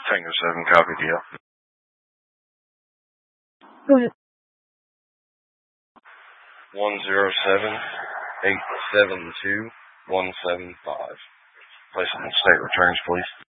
Tango 7, copy deal. Go ahead. 107-872-175. Place on state returns, please.